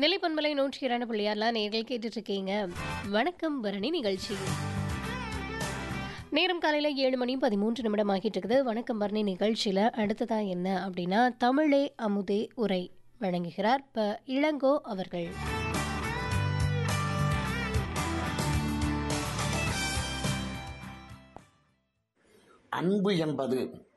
நிலைப்பன்மலை 102.6 நேர்கள் கேட்டுட்டு இருக்கீங்க. வணக்கம் பரணி நிகழ்ச்சி. நேரம் காலையில் 7:13 ஆகிட்டு இருக்குது. வணக்கம் பரணி நிகழ்ச்சியில் அடுத்ததா என்ன அப்படின்னா, தமிழே அமுதே உரை வழங்குகிறார் இளங்கோ அவர்கள். அன்பு என்பது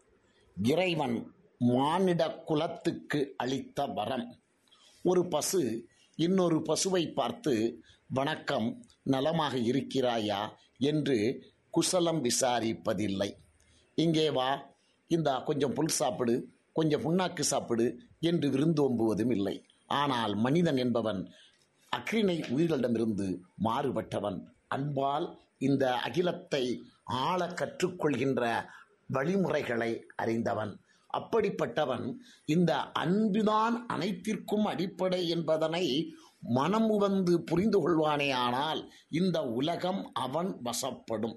இறைவன் மானிட குலத்துக்கு அளித்த வரம். ஒரு பசு இன்னொரு பசுவை பார்த்து, வணக்கம், நலமாக இருக்கிறாயா என்று குசலம் விசாரிப்பதில்லை. இங்கே வா, இந்தா கொஞ்சம் புல் சாப்பிடு, கொஞ்சம் புண்ணாக்கு சாப்பிடு என்று விருந்தோம்புவதும் இல்லை. ஆனால் மனிதன் என்பவன் அக்ரிணை உயிரிடமிருந்து மாறுபட்டவன். அன்பால் இந்த அகிலத்தை ஆள கற்றுக்கொள்கின்ற வழிமுறைகளை அறிந்தவன். அப்படிப்பட்டவன் இந்த அன்புதான் அனைத்திற்கும் அடிப்படை என்பதனை மனம் உவந்து புரிந்து கொள்வானே, ஆனால் இந்த உலகம் அவன் வசப்படும்.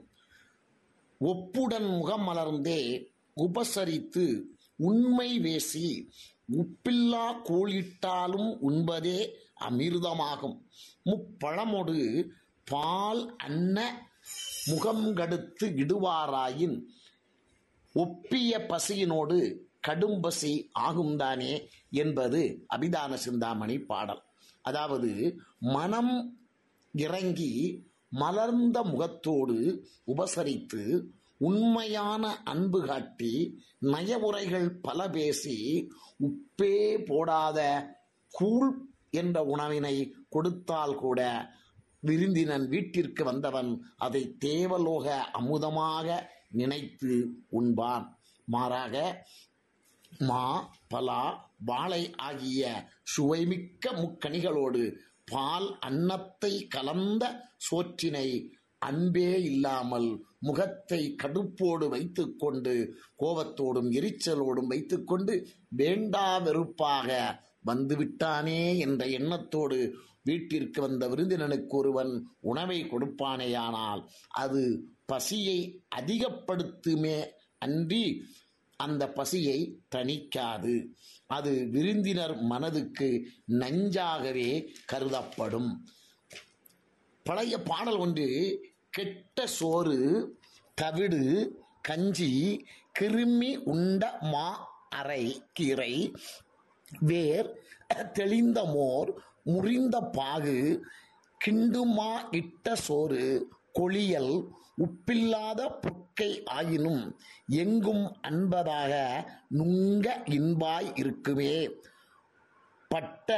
ஒப்புடன் முகம் மலர்ந்தே உபசரித்து உண்மை வேசி உப்பில்லா கோளிட்டாலும் உண்பதே அமிர்தமாகும். முப்பழமொடு பால் அன்ன முகங்கடுத்து இடுவாராயின் ஒப்பிய பசியினோடு கடும்பசி ஆகும்தானே என்பது அபிதான சிந்தாமணி பாடல். அதாவது மனம் இறங்கி மலர்ந்த முகத்தோடு உபசரித்து உண்மையான அன்பு காட்டி நயவுரைகள் பல பேசி உப்பே போடாத கூழ் என்ற உணவினை கொடுத்தால் கூட விருந்தினன் வீட்டிற்கு வந்தவன் அதை தேவலோக அமுதமாக நினைத்து உண்பான். மாறாக மா, பலா, வாழை ஆகிய சுவைமிக்க முக்கனிகளோடு பால் அன்னத்தை கலந்த சோற்றினை அன்பே இல்லாமல் முகத்தை கடுப்போடு வைத்துக்கொண்டு கோபத்தோடும் எரிச்சலோடும் வைத்துக்கொண்டு வேண்டா வெறுப்பாக வந்துவிட்டானே என்ற எண்ணத்தோடு வீட்டிற்கு வந்த விருந்தினனுக்கு ஒருவன் உணவை கொடுப்பானேயானால் அது பசியை அதிகப்படுத்துமே அன்றி அந்த பசியை தணிக்காது. அது விருந்தினர் மனதுக்கு நஞ்சாகவே கருதப்படும். பழைய பாடல் ஒன்று, கெட்ட சோறு தவிடு கஞ்சி கிருமி உண்ட மா அரை கீரை வேர் தெளிந்த மோர் முறிந்த பாகு கிண்டுமா இட்ட சோறு கொளியல் உப்பில்லாத புற்கை ஆயினும் எங்கும் அன்பதாக நுங்க இன்பாய் இருக்குமே. பட்ட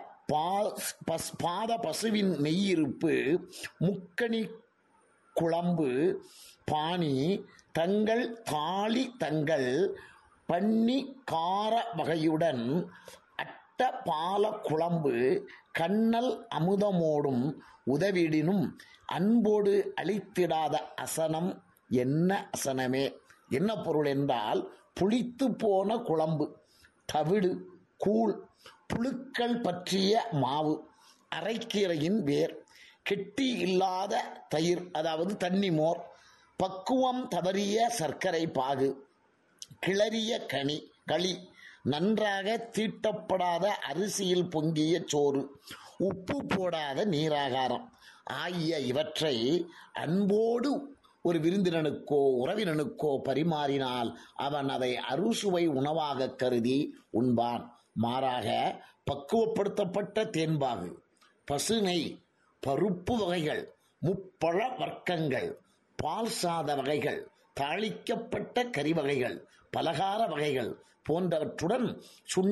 பாத பசுவின் நெய்யிருப்பு முக்கணி குழம்பு பாணி தங்கள் தாளி தங்கள் பண்ணி கார வகையுடன் அட்ட பால குழம்பு கண்ணல் அமுதமோடும் உதவிடினும் அன்போடு அளித்திடாத அசனம் என்ன அசனமே. என்ன பொருள் என்றால், புளித்து போன குழம்பு, தவிடு, கூழ், புழுக்கள் பற்றிய மாவு, அரைக்கீரையின் வேர், கெட்டி இல்லாத தயிர் அதாவது தண்ணி மோர், பக்குவம் தவறிய சர்க்கரை பாகு, கிளறிய களி, நன்றாக தீட்டப்படாத அரிசியில் பொங்கிய சோறு, உப்பு போடாத நீராகாரம் ஆகிய இவற்றை அன்போடு ஒரு விருந்தினனுக்கோ உறவினனுக்கோ பரிமாறினால் அவன் அதை அறுசுவை உணவாக கருதி உண்பான். மாறாக பக்குவப்படுத்தப்பட்ட தேன்பாகு, பசுனை, பருப்பு வகைகள், முப்பழ வர்க்கங்கள், பால் சாத வகைகள், தாளிக்கப்பட்ட கறி வகைகள், பலகார வகைகள் போன்றவற்றுடன்